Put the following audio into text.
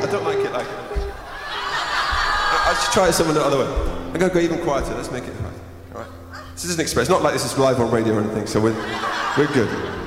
I don't like it like... I should try it some other way. I'm going to go even quieter. Let's make it... All right. This is an express. It's not like this is live on radio or anything, so we're good.